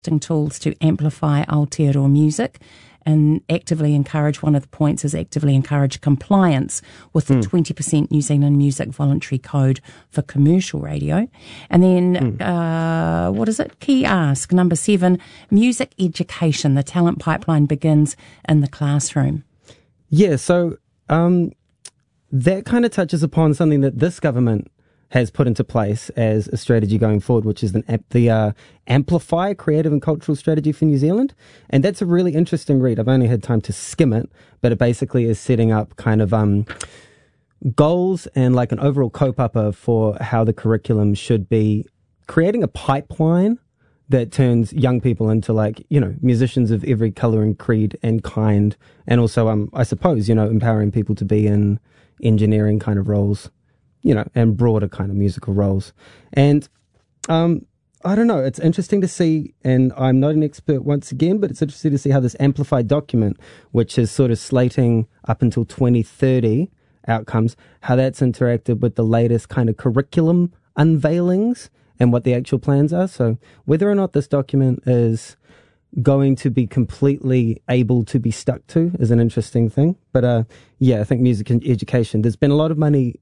tools to amplify Aotearoa music and actively encourage, one of the points is actively encourage compliance with the 20% New Zealand Music Voluntary Code for commercial radio. And then, what is it? Key ask, number 7, music education. The talent pipeline begins in the classroom. Yeah, so that kind of touches upon something that this government has put into place as a strategy going forward, which is the Amplify Creative and Cultural Strategy for New Zealand. And that's a really interesting read. I've only had time to skim it, but it basically is setting up kind of goals and like an overall kaupapa for how the curriculum should be, creating a pipeline that turns young people into, like, you know, musicians of every colour and creed and kind. And also, I suppose, you know, empowering people to be in engineering kind of roles, you know, and broader kind of musical roles. And I don't know, it's interesting to see, and I'm not an expert once again, but it's interesting to see how this amplified document, which is sort of slating up until 2030 outcomes, how that's interacted with the latest kind of curriculum unveilings and what the actual plans are. So whether or not this document is going to be completely able to be stuck to is an interesting thing. But yeah, I think music and education, there's been a lot of money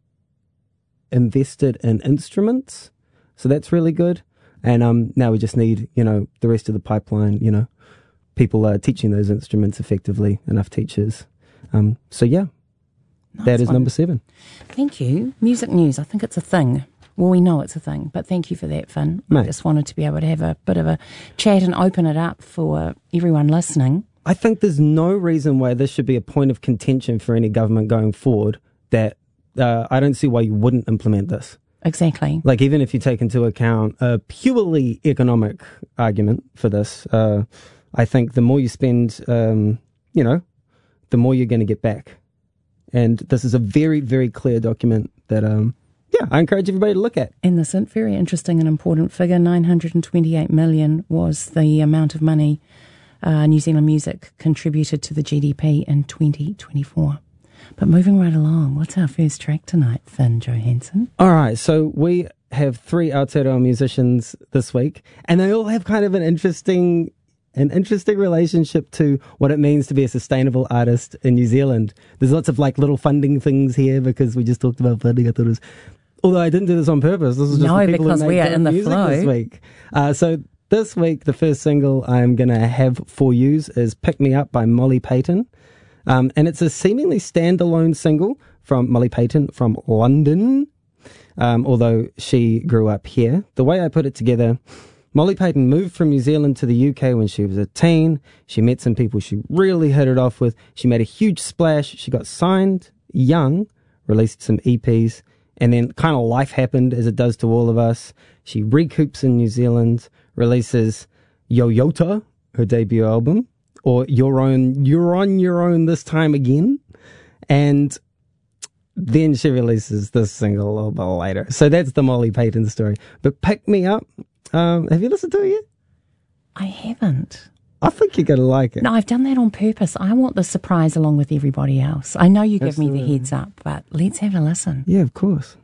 invested in instruments, so that's really good. And now we just need, you know, the rest of the pipeline, you know, people teaching those instruments effectively, enough teachers. So yeah, nice that is one. Number 7. Thank you. Music news, I think it's a thing. Well, we know it's a thing, but thank you for that, Finn. Mate. I just wanted to be able to have a bit of a chat and open it up for everyone listening. I think there's no reason why this should be a point of contention for any government going forward, that I don't see why you wouldn't implement this. Exactly. Like, even if you take into account a purely economic argument for this, I think the more you spend, you know, the more you're going to get back. And this is a very, very clear document that, yeah, I encourage everybody to look at. And this very interesting and important figure, 928 million was the amount of money New Zealand Music contributed to the GDP in 2024. But moving right along, what's our first track tonight, Finn Johansson? All right, so we have 3 Aotearoa musicians this week, and they all have kind of an interesting relationship to what it means to be a sustainable artist in New Zealand. There's lots of like little funding things here because we just talked about funding. I thought it was, although I didn't do this on purpose. This is just the people because that we are in the music flow this week. So this week, the first single I'm going to have for you is "Pick Me Up" by Molly Payton. And it's a seemingly standalone single from Molly Payton from London, although she grew up here. The way I put it together, Molly Payton moved from New Zealand to the UK when she was a teen. She met some people she really hit it off with. She made a huge splash. She got signed young, released some EPs, and then kind of life happened, as it does to all of us. She recoups in New Zealand, releases Yoyota, her debut album, or You're on Your Own This Time Again. And then she releases this single a little bit later. So that's the Molly Payton story. But Pick Me Up, have you listened to it yet? I haven't. I think you're going to like it. No, I've done that on purpose. I want the surprise along with everybody else. I know you give me the heads up, but let's have a listen. Yeah, of course.